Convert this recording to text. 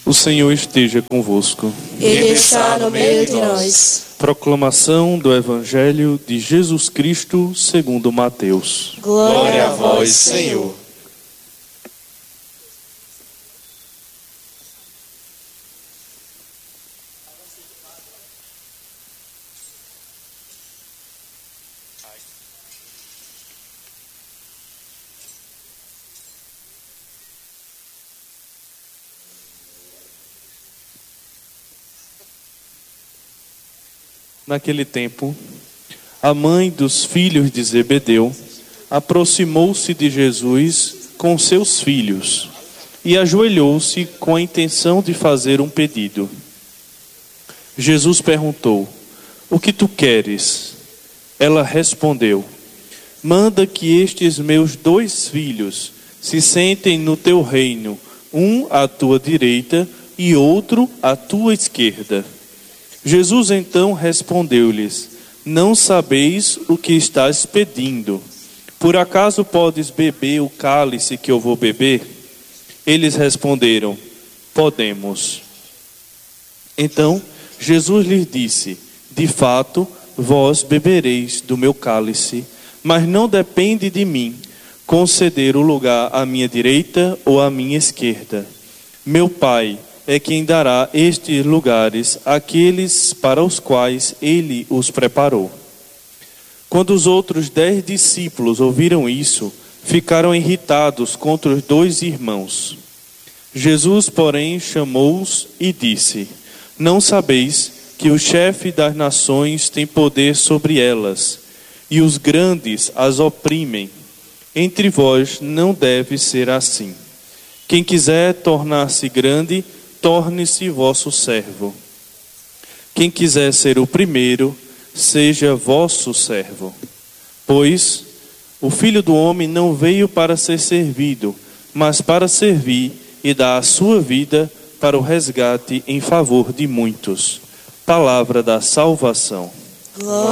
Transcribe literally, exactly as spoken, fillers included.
O Senhor esteja convosco. Ele está no meio de nós. Proclamação do Evangelho de Jesus Cristo segundo Mateus. Glória a vós, Senhor. Naquele tempo, a mãe dos filhos de Zebedeu aproximou-se de Jesus com seus filhos e ajoelhou-se com a intenção de fazer um pedido. Jesus perguntou: "O que tu queres?" Ela respondeu: "Manda que estes meus dois filhos se sentem no teu reino, um à tua direita e outro à tua esquerda." Jesus então respondeu-lhes: "Não sabeis o que estás pedindo. Por acaso podes beber o cálice que eu vou beber?" Eles responderam: "Podemos." Então Jesus lhes disse: "De fato, vós bebereis do meu cálice, mas não depende de mim conceder o lugar à minha direita ou à minha esquerda. Meu Pai é quem dará estes lugares àqueles para os quais ele os preparou." Quando os outros dez discípulos ouviram isso, ficaram irritados contra os dois irmãos. Jesus, porém, chamou-os e disse: "Não sabeis que o chefe das nações tem poder sobre elas, e os grandes as oprimem? Entre vós não deve ser assim. Quem quiser tornar-se grande, torne-se vosso servo. Quem quiser ser o primeiro, seja vosso servo. Pois o Filho do Homem não veio para ser servido, mas para servir e dar a sua vida para o resgate em favor de muitos." Palavra da salvação. Glória